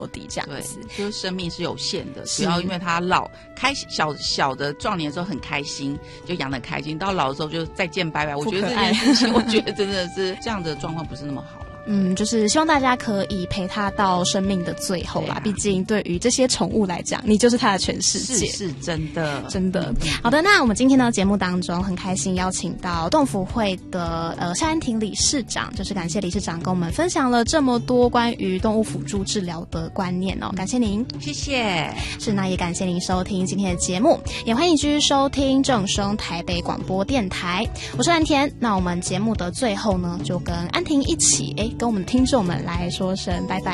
低这样子。 对，就是生命是有限的，只要因为他小的壮年的时候很开心，就养得开心，到老的时候就再见拜拜。我觉得这件事情，我觉得真的是这样的状况不是那么好了。 就是希望大家可以陪他到生命的最后啦。毕竟对于这些宠物来讲，你就是他的全世界， 是真的， 真的。好的，那我们今天的节目当中很开心邀请到动福会的夏安婷理事长，就是感谢理事长跟我们分享了这么多关于动物辅助治疗的观念哦，感谢您， 谢谢。 是，那也感谢您收听今天的节目，也欢迎继续收听正声台北广播电台，我是安田。那我们节目的最后呢，就跟安婷一起跟我们的听众们来说声拜拜。